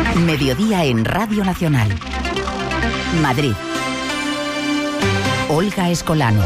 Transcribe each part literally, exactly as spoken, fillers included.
Mediodía en Radio Nacional. Madrid. Olga Escolano.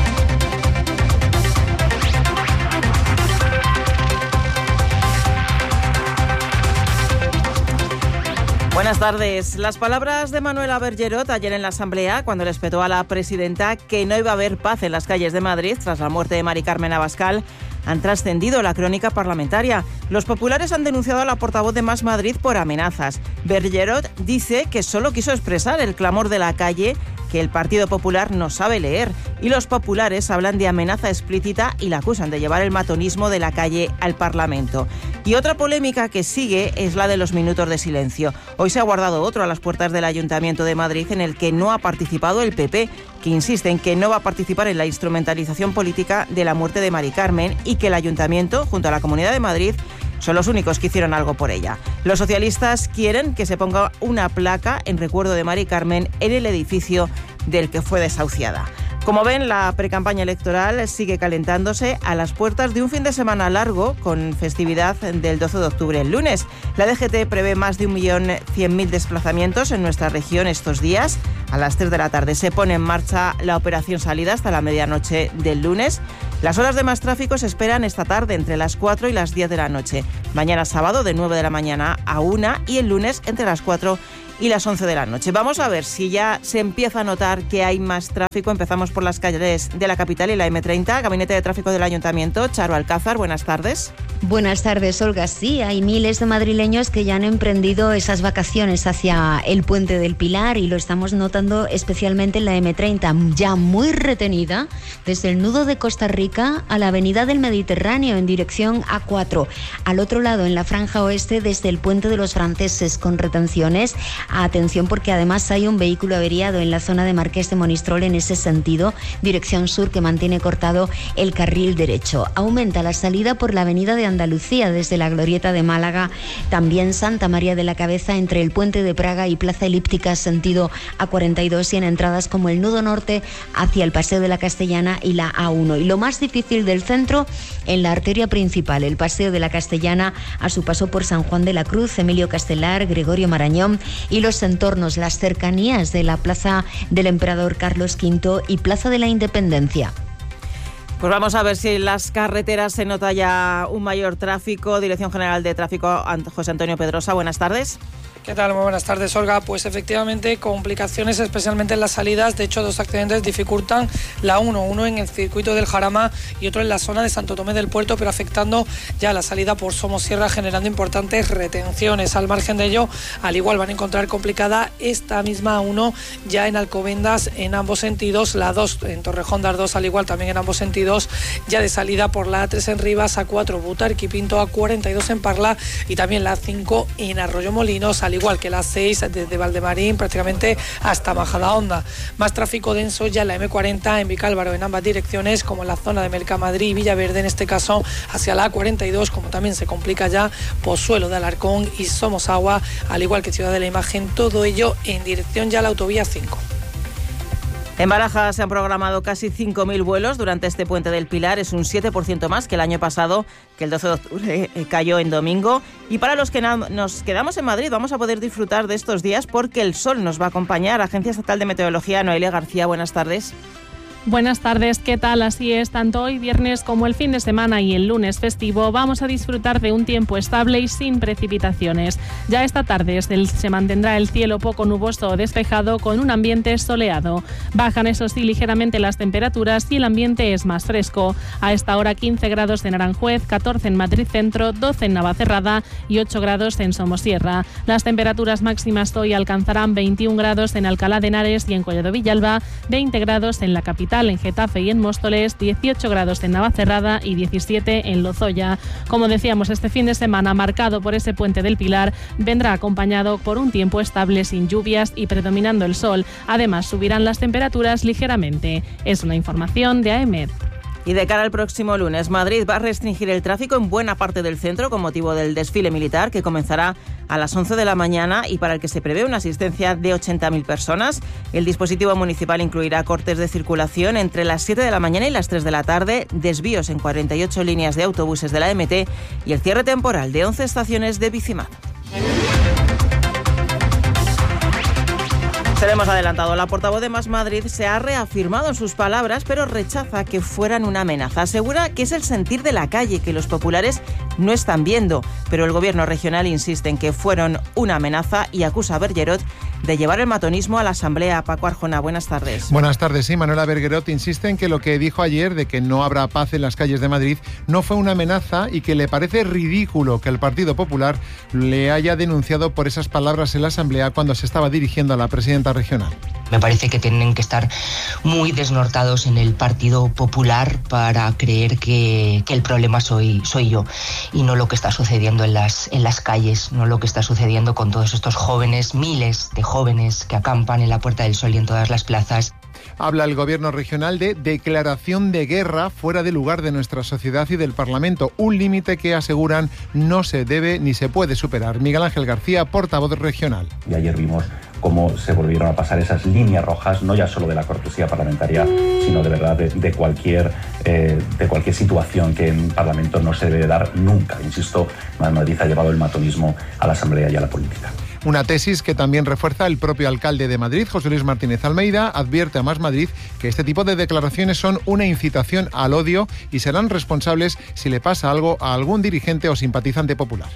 Buenas tardes. Las palabras de Manuela Bergerot ayer en la Asamblea, cuando le espetó a la presidenta que no iba a haber paz en las calles de Madrid tras la muerte de Mari Carmen Abascal, han trascendido la crónica parlamentaria. Los populares han denunciado a la portavoz de Más Madrid por amenazas. Bergerot dice que solo quiso expresar el clamor de la calle, que el Partido Popular no sabe leer, y los populares hablan de amenaza explícita y la acusan de llevar el matonismo de la calle al Parlamento. Y otra polémica que sigue es la de los minutos de silencio. Hoy se ha guardado otro a las puertas del Ayuntamiento de Madrid, en el que no ha participado el P P, que insiste en que no va a participar en la instrumentalización política de la muerte de Mari Carmen y que el Ayuntamiento, junto a la Comunidad de Madrid, son los únicos que hicieron algo por ella. Los socialistas quieren que se ponga una placa en recuerdo de Mari Carmen en el edificio del que fue desahuciada. Como ven, la precampaña electoral sigue calentándose a las puertas de un fin de semana largo con festividad del doce de octubre, el lunes. La D G T prevé más de un millón cien mil desplazamientos en nuestra región estos días. A las tres de la tarde se pone en marcha la operación salida hasta la medianoche del lunes. Las horas de más tráfico se esperan esta tarde entre las cuatro y las diez de la noche. Mañana sábado de nueve de la mañana a una y el lunes entre las cuatro y las once de la noche. Vamos a ver si ya se empieza a notar que hay más tráfico. Empezamos por las calles de la capital y la eme treinta. Gabinete de Tráfico del Ayuntamiento, Charo Alcázar, buenas tardes. Buenas tardes, Olga. Sí, hay miles de madrileños que ya han emprendido esas vacaciones hacia el Puente del Pilar y lo estamos notando especialmente en la eme treinta, ya muy retenida desde el nudo de Costa Rica a la avenida del Mediterráneo en dirección A cuatro. Al otro lado, en la franja oeste, desde el Puente de los Franceses con retenciones. Atención, porque además hay un vehículo averiado en la zona de Marqués de Monistrol en ese sentido, dirección sur, que mantiene cortado el carril derecho. Aumenta la salida por la avenida de Andalucía desde la Glorieta de Málaga, también Santa María de la Cabeza entre el Puente de Praga y Plaza Elíptica sentido A cuarenta y dos, y en entradas como el nudo norte hacia el Paseo de la Castellana y la A uno. Y lo más difícil del centro en la arteria principal, el Paseo de la Castellana a su paso por San Juan de la Cruz, Emilio Castelar, Gregorio Marañón y los entornos, las cercanías de la Plaza del Emperador Carlos quinto y Plaza de la Independencia. Pues vamos a ver si en las carreteras se nota ya un mayor tráfico. Dirección General de Tráfico, José Antonio Pedrosa, buenas tardes. ¿Qué tal? Muy buenas tardes, Olga. Pues efectivamente, complicaciones especialmente en las salidas. De hecho, dos accidentes dificultan la uno, uno en el circuito del Jarama y otro en la zona de Santo Tomé del Puerto, pero afectando ya la salida por Somosierra, generando importantes retenciones. Al margen de ello, al igual van a encontrar complicada esta misma A uno ya en Alcobendas en ambos sentidos, la dos en Torrejón de Ardoz al igual también en ambos sentidos, ya de salida por la A tres en Rivas, A cuatro Butarque y Pinto, A cuarenta y dos en Parla y también la A cinco en Arroyo Molinos, al igual que la seis desde Valdemarín prácticamente hasta Majadahonda. Más tráfico denso ya en la eme cuarenta en Vicálvaro en ambas direcciones, como en la zona de Mercamadrid y Villaverde, en este caso hacia la A cuarenta y dos, como también se complica ya Pozuelo de Alarcón y Somosagua, al igual que Ciudad de la Imagen, todo ello en dirección ya a la autovía cinco. En Barajas se han programado casi cinco mil vuelos durante este Puente del Pilar. Es un siete por ciento más que el año pasado, que el doce de octubre cayó en domingo. Y para los que nos quedamos en Madrid vamos a poder disfrutar de estos días porque el sol nos va a acompañar. Agencia Estatal de Meteorología, Noelia García, buenas tardes. Buenas tardes, ¿qué tal? Así es, tanto hoy viernes como el fin de semana y el lunes festivo vamos a disfrutar de un tiempo estable y sin precipitaciones. Ya esta tarde se mantendrá el cielo poco nuboso o despejado con un ambiente soleado. Bajan eso sí ligeramente las temperaturas y el ambiente es más fresco. A esta hora quince grados en Aranjuez, catorce en Madrid Centro, doce en Navacerrada y ocho grados en Somosierra. Las temperaturas máximas hoy alcanzarán veintiún grados en Alcalá de Henares y en Collado Villalba, veinte grados en la capital, en Getafe y en Móstoles, dieciocho grados en Navacerrada y diecisiete en Lozoya. Como decíamos, este fin de semana marcado por ese Puente del Pilar vendrá acompañado por un tiempo estable sin lluvias y predominando el sol. Además, subirán las temperaturas ligeramente. Es una información de A E M E D. Y de cara al próximo lunes, Madrid va a restringir el tráfico en buena parte del centro con motivo del desfile militar que comenzará a las once de la mañana y para el que se prevé una asistencia de ochenta mil personas. El dispositivo municipal incluirá cortes de circulación entre las siete de la mañana y las tres de la tarde, desvíos en cuarenta y ocho líneas de autobuses de la E M T y el cierre temporal de once estaciones de Bicimat. Se lo hemos adelantado, la portavoz de Más Madrid se ha reafirmado en sus palabras, pero rechaza que fueran una amenaza. Asegura que es el sentir de la calle, que los populares no están viendo, pero el gobierno regional insiste en que fueron una amenaza y acusa a Bergerot de llevar el matonismo a la Asamblea. Paco Arjona, buenas tardes. Buenas tardes, sí. Manuela Bergerot insiste en que lo que dijo ayer de que no habrá paz en las calles de Madrid no fue una amenaza y que le parece ridículo que el Partido Popular le haya denunciado por esas palabras en la Asamblea cuando se estaba dirigiendo a la presidenta regional. Me parece que tienen que estar muy desnortados en el Partido Popular para creer que, que el problema soy, soy yo y no lo que está sucediendo en las, en las calles, no lo que está sucediendo con todos estos jóvenes, miles de jóvenes que acampan en la Puerta del Sol y en todas las plazas. Habla el gobierno regional de declaración de guerra fuera de lugar de nuestra sociedad y del Parlamento, un límite que aseguran no se debe ni se puede superar. Miguel Ángel García, portavoz regional. Y ayer vimos cómo se volvieron a pasar esas líneas rojas, no ya solo de la cortesía parlamentaria, sino de verdad de, de, cualquier, eh, de cualquier situación que en Parlamento no se debe dar nunca. Insisto, Madrid ha llevado el matonismo a la Asamblea y a la política. Una tesis que también refuerza el propio alcalde de Madrid, José Luis Martínez Almeida, advierte a Más Madrid que este tipo de declaraciones son una incitación al odio y serán responsables si le pasa algo a algún dirigente o simpatizante popular.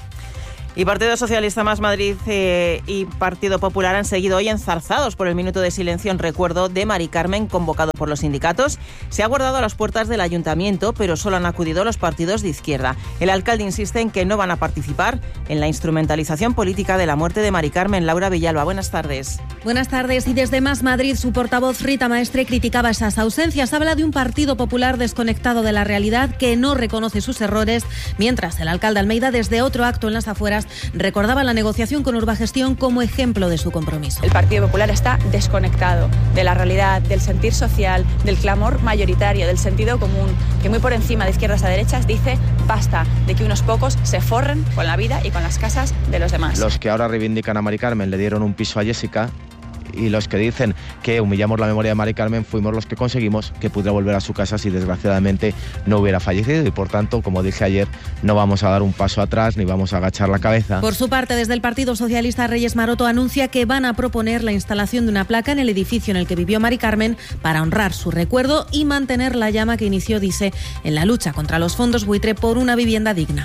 Y Partido Socialista, Más Madrid eh, y Partido Popular han seguido hoy enzarzados por el minuto de silencio en recuerdo de Mari Carmen, convocado por los sindicatos. Se ha guardado a las puertas del ayuntamiento, pero solo han acudido los partidos de izquierda. El alcalde insiste en que no van a participar en la instrumentalización política de la muerte de Mari Carmen. Laura Villalba, buenas tardes. Buenas tardes. Y desde Más Madrid, su portavoz Rita Maestre criticaba esas ausencias. Habla de un Partido Popular desconectado de la realidad que no reconoce sus errores, mientras el alcalde Almeida, desde otro acto en las afueras, recordaba la negociación con Urbagestión como ejemplo de su compromiso. El Partido Popular está desconectado de la realidad, del sentir social, del clamor mayoritario, del sentido común, que muy por encima de izquierdas a derechas dice basta de que unos pocos se forren con la vida y con las casas de los demás. Los que ahora reivindican a Mari Carmen le dieron un piso a Jessica, y los que dicen que humillamos la memoria de Mari Carmen fuimos los que conseguimos que pudiera volver a su casa si desgraciadamente no hubiera fallecido, y por tanto, como dije ayer, no vamos a dar un paso atrás ni vamos a agachar la cabeza. Por su parte, desde el Partido Socialista, Reyes Maroto anuncia que van a proponer la instalación de una placa en el edificio en el que vivió Mari Carmen para honrar su recuerdo y mantener la llama que inició, dice, en la lucha contra los fondos buitre por una vivienda digna.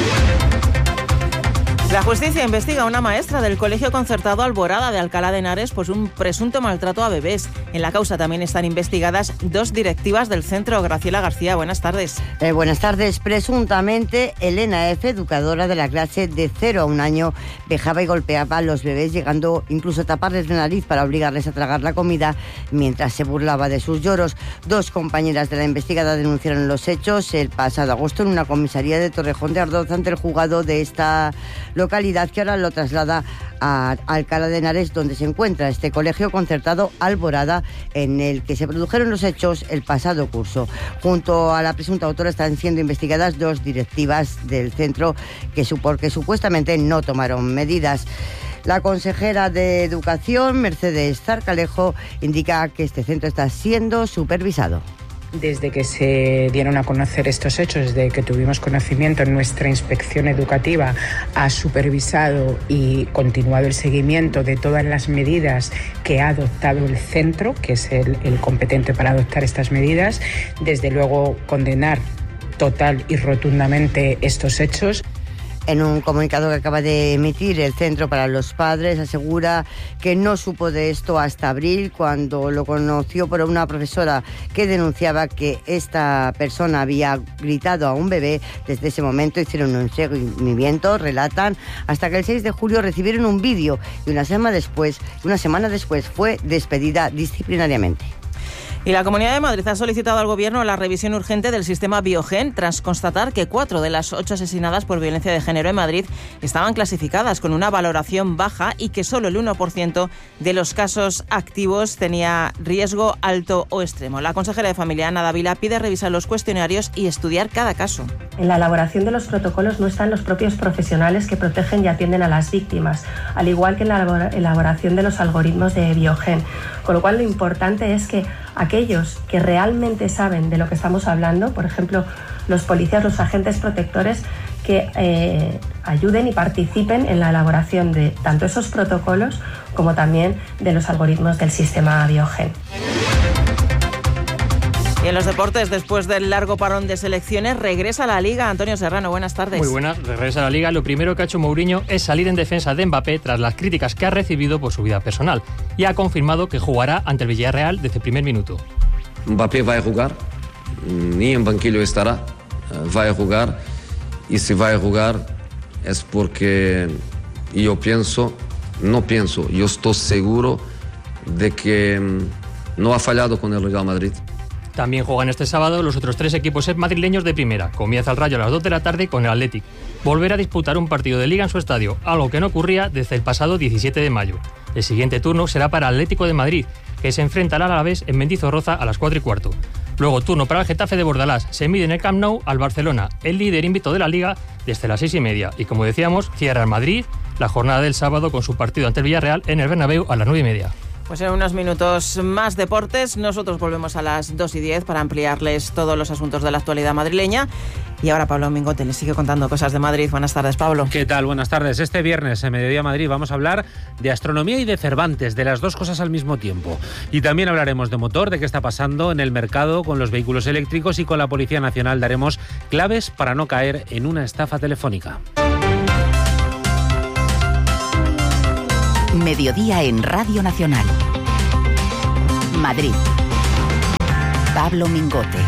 La justicia investiga a una maestra del Colegio Concertado Alborada de Alcalá de Henares por un presunto maltrato a bebés. En la causa también están investigadas dos directivas del centro. Graciela García, buenas tardes. Eh, buenas tardes. Presuntamente, Elena F., educadora de la clase de cero a un año, vejaba y golpeaba a los bebés, llegando incluso a taparles la nariz para obligarles a tragar la comida mientras se burlaba de sus lloros. Dos compañeras de la investigada denunciaron los hechos el pasado agosto en una comisaría de Torrejón de Ardoz ante el juzgado de esta localidad, que ahora lo traslada a Alcalá de Henares, donde se encuentra este colegio concertado Alborada, en el que se produjeron los hechos el pasado curso. Junto a la presunta autora están siendo investigadas dos directivas del centro que, porque supuestamente no tomaron medidas. La consejera de Educación, Mercedes Zarcalejo, indica que este centro está siendo supervisado. Desde que se dieron a conocer estos hechos, desde que tuvimos conocimiento, nuestra inspección educativa ha supervisado y continuado el seguimiento de todas las medidas que ha adoptado el centro, que es el, el competente para adoptar estas medidas. Desde luego, condenar total y rotundamente estos hechos. En un comunicado que acaba de emitir el Centro para los Padres, asegura que no supo de esto hasta abril, cuando lo conoció por una profesora que denunciaba que esta persona había gritado a un bebé. Desde ese momento hicieron un seguimiento, relatan, hasta que el seis de julio recibieron un vídeo y una semana después, una semana después fue despedida disciplinariamente. Y la Comunidad de Madrid ha solicitado al Gobierno la revisión urgente del sistema Biogen tras constatar que cuatro de las ocho asesinadas por violencia de género en Madrid estaban clasificadas con una valoración baja y que solo el uno por ciento de los casos activos tenía riesgo alto o extremo. La consejera de Familia, Ana Dávila, pide revisar los cuestionarios y estudiar cada caso. En la elaboración de los protocolos no están los propios profesionales que protegen y atienden a las víctimas, al igual que en la elaboración de los algoritmos de Biogen. Con lo cual, lo importante es que aquellos que realmente saben de lo que estamos hablando, por ejemplo, los policías, los agentes protectores, que eh, ayuden y participen en la elaboración de tanto esos protocolos como también de los algoritmos del sistema Biogen. Y en los deportes, después del largo parón de selecciones, regresa a la Liga. Antonio Serrano, buenas tardes. Muy buenas, regresa a la Liga. Lo primero que ha hecho Mourinho es salir en defensa de Mbappé tras las críticas que ha recibido por su vida personal. Y ha confirmado que jugará ante el Villarreal desde el primer minuto. Mbappé va a jugar, ni en banquillo estará, va a jugar. Y si va a jugar es porque yo pienso, no pienso, yo estoy seguro de que no ha fallado con el Real Madrid. También juegan este sábado los otros tres equipos madrileños de primera. Comienza el Rayo a las dos de la tarde con el Athletic. Volver a disputar un partido de Liga en su estadio, algo que no ocurría desde el pasado diecisiete de mayo. El siguiente turno será para el Atlético de Madrid, que se enfrentará al Alavés en Mendizorroza a las cuatro y cuarto. Luego turno para el Getafe de Bordalás. Se mide en el Camp Nou al Barcelona, el líder invicto de la Liga, desde las seis y media. Y como decíamos, cierra el Madrid la jornada del sábado con su partido ante el Villarreal en el Bernabéu a las nueve y media. Pues en unos minutos más deportes, nosotros volvemos a las dos y diez para ampliarles todos los asuntos de la actualidad madrileña. Y ahora Pablo Mingote les sigue contando cosas de Madrid. Buenas tardes, Pablo. ¿Qué tal? Buenas tardes. Este viernes en Mediodía Madrid vamos a hablar de astronomía y de Cervantes, de las dos cosas al mismo tiempo. Y también hablaremos de motor, de qué está pasando en el mercado con los vehículos eléctricos, y con la Policía Nacional daremos claves para no caer en una estafa telefónica. Mediodía en Radio Nacional. Madrid. Pablo Mingote.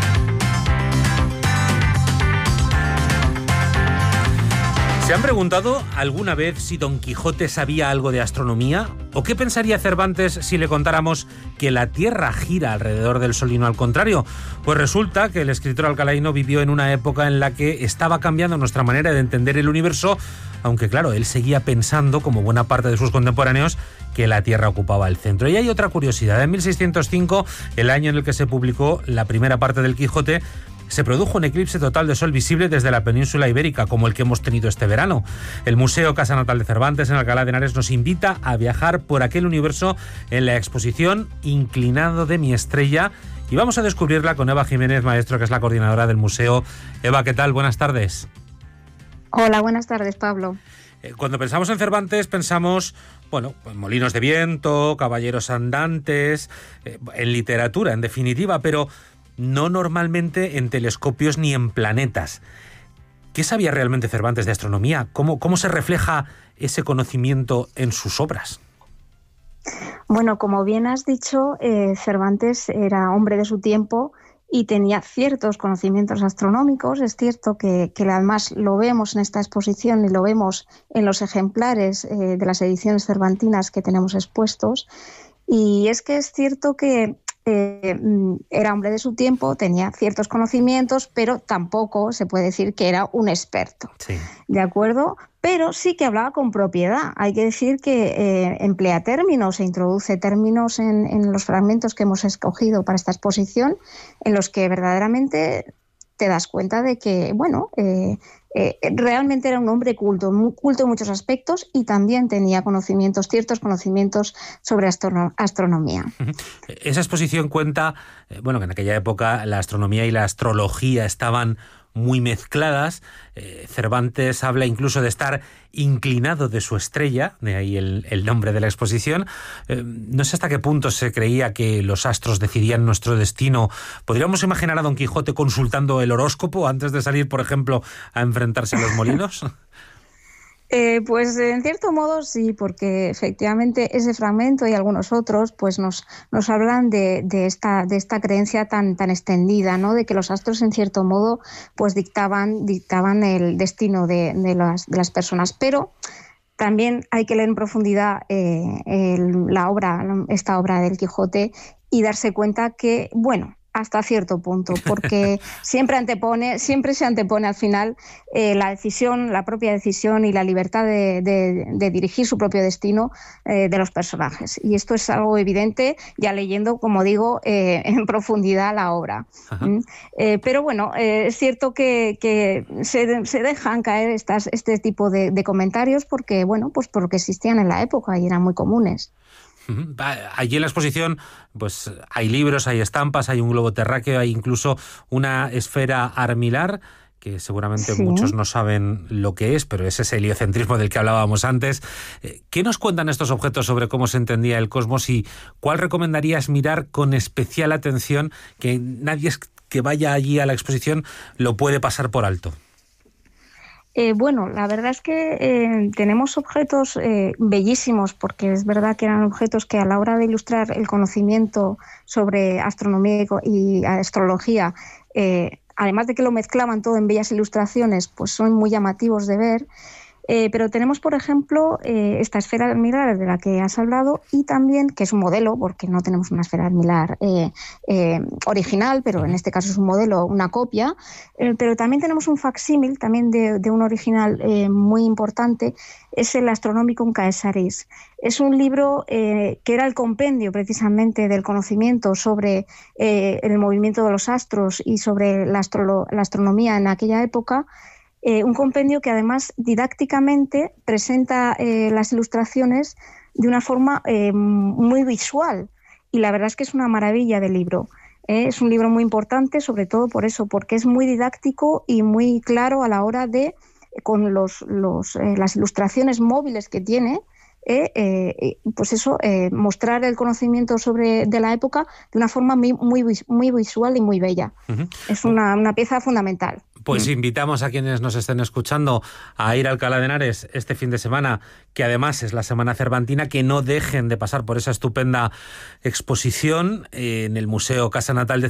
¿Se han preguntado alguna vez si Don Quijote sabía algo de astronomía? ¿O qué pensaría Cervantes si le contáramos que la Tierra gira alrededor del Sol y no al contrario? Pues resulta que el escritor alcalaíno vivió en una época en la que estaba cambiando nuestra manera de entender el universo, aunque claro, él seguía pensando, como buena parte de sus contemporáneos, que la Tierra ocupaba el centro. Y hay otra curiosidad. En mil seiscientos cinco, el año en el que se publicó la primera parte del Quijote, se produjo un eclipse total de sol visible desde la península ibérica, como el que hemos tenido este verano. El Museo Casa Natal de Cervantes, en Alcalá de Henares, nos invita a viajar por aquel universo en la exposición Inclinado de mi estrella, y vamos a descubrirla con Eva Jiménez Maestro, que es la coordinadora del museo. Eva, ¿qué tal? Buenas tardes. Hola, buenas tardes, Pablo. Cuando pensamos en Cervantes pensamos, bueno, en molinos de viento, caballeros andantes, en literatura, en definitiva, pero no normalmente en telescopios ni en planetas. ¿Qué sabía realmente Cervantes de astronomía? ¿Cómo, cómo se refleja ese conocimiento en sus obras? Bueno, como bien has dicho, eh, Cervantes era hombre de su tiempo y tenía ciertos conocimientos astronómicos. Es cierto que, que además lo vemos en esta exposición y lo vemos en los ejemplares eh, de las ediciones cervantinas que tenemos expuestos. Y es que es cierto que Eh, era hombre de su tiempo, tenía ciertos conocimientos, pero tampoco se puede decir que era un experto. Sí. ¿De acuerdo? Pero sí que hablaba con propiedad. Hay que decir que eh, emplea términos e introduce términos en, en los fragmentos que hemos escogido para esta exposición, en los que verdaderamente te das cuenta de que, bueno, eh, eh, realmente era un hombre culto, muy culto en muchos aspectos, y también tenía conocimientos, ciertos conocimientos sobre astro- astronomía. Esa exposición cuenta, eh, bueno, que en aquella época la astronomía y la astrología estaban muy mezcladas. Eh, Cervantes habla incluso de estar inclinado de su estrella, de ahí el, el nombre de la exposición. Eh, no sé hasta qué punto se creía que los astros decidían nuestro destino. ¿Podríamos imaginar a Don Quijote consultando el horóscopo antes de salir, por ejemplo, a enfrentarse a los molinos? Eh, pues en cierto modo sí, porque efectivamente ese fragmento y algunos otros pues nos, nos hablan de, de, esta, de esta creencia tan, tan extendida, ¿no? De que los astros en cierto modo pues dictaban, dictaban el destino de, de, las, de las personas. Pero también hay que leer en profundidad eh, el, la obra, esta obra del Quijote, y darse cuenta que, bueno, hasta cierto punto, porque siempre antepone, siempre se antepone al final eh, la decisión, la propia decisión y la libertad de, de, de dirigir su propio destino eh, de los personajes. Y esto es algo evidente ya leyendo, como digo, eh, en profundidad la obra. ¿Mm? Eh, pero bueno, eh, es cierto que, que se, se dejan caer estas, este tipo de, de comentarios porque, bueno, pues porque existían en la época y eran muy comunes. Allí en la exposición pues hay libros, hay estampas, hay un globo terráqueo, hay incluso una esfera armilar que seguramente Sí. muchos no saben lo que es, pero es ese heliocentrismo del que hablábamos antes. ¿Qué nos cuentan estos objetos sobre cómo se entendía el cosmos y cuál recomendarías mirar con especial atención, que nadie que vaya allí a la exposición lo puede pasar por alto? Eh, bueno, la verdad es que eh, tenemos objetos eh, bellísimos, porque es verdad que eran objetos que a la hora de ilustrar el conocimiento sobre astronomía y astrología, eh, además de que lo mezclaban todo en bellas ilustraciones, pues son muy llamativos de ver. Eh, pero tenemos, por ejemplo, eh, esta esfera almilar de la que has hablado y también, que es un modelo, porque no tenemos una esfera almilar eh, eh, original, pero en este caso es un modelo, una copia, eh, pero también tenemos un facsímil también de, de un original eh, muy importante, es el Astronomicum Caesaris. Es un libro eh, que era el compendio precisamente del conocimiento sobre eh, el movimiento de los astros y sobre la, astro- la astronomía en aquella época. Eh, un compendio que además didácticamente presenta eh, las ilustraciones de una forma eh, muy visual, y la verdad es que es una maravilla de libro. Eh, es un libro muy importante, sobre todo por eso, porque es muy didáctico y muy claro a la hora de, con los, los, eh, las ilustraciones móviles que tiene, Eh, eh, pues eso, eh, mostrar el conocimiento sobre de la época de una forma muy, muy, muy visual y muy bella. Uh-huh. Es una, una pieza fundamental. Pues invitamos a quienes nos estén escuchando a ir a Alcalá de Henares este fin de semana, que además es la Semana Cervantina, que no dejen de pasar por esa estupenda exposición en el Museo Casa Natal de